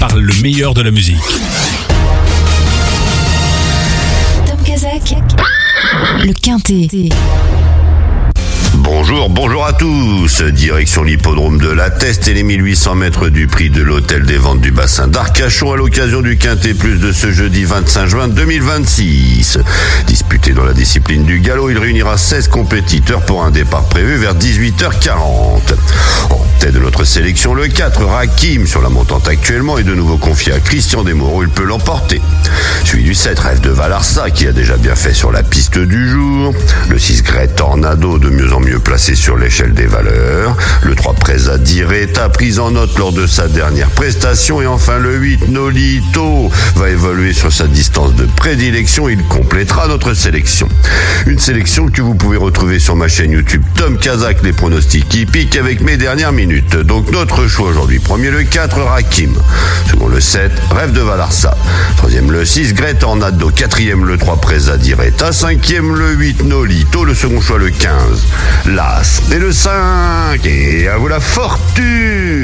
par le meilleur de la musique. Tom Kazak, le Quintet. Bonjour à tous. Direction l'hippodrome de La Teste et les 1800 mètres du prix de l'hôtel des ventes du bassin d'Arcachon à l'occasion du Quintet Plus de ce jeudi 25 juin 2026. Disputé dans la discipline du galop, il réunira 16 compétiteurs pour un départ prévu vers 18h40. En tête de notre sélection, le 4, Rakim, sur la montante actuellement, est de nouveau confié à Christian Desmoreaux, il peut l'emporter. Suivi du 7, Rêve de Valarsa, qui a déjà bien fait sur la piste du jour. Le 6, Great Tornado, de mieux en mieux placé sur l'échelle des valeurs. Le 3, Presa Direta, prise en note lors de sa dernière prestation. Et enfin le 8, Nolito, va évoluer sur sa distance de prédilection. Il complétera notre sélection. Une sélection que vous pouvez retrouver sur ma chaîne YouTube Tom Kazak, les pronostics hippiques avec mes dernières minutes. Donc notre choix aujourd'hui: premier le 4, Rakim. Second le 7, Rêve de Valarsa. Troisième le 6, Great Tornado. Quatrième le 3, Presa Direta. Cinquième le 8, Nolito. Le second choix le 15, L'As. Et le 5, et à vous la fortune.